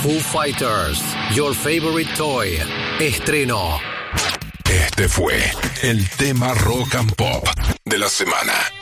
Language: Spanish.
Foo Fighters, Your Favorite Toy. Estreno. Este fue el tema rock and pop de la semana.